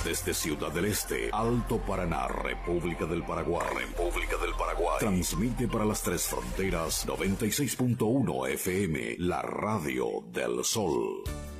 Desde Ciudad del Este, Alto Paraná, República del Paraguay. Transmite para las tres fronteras 96.1 FM, la radio del Sol.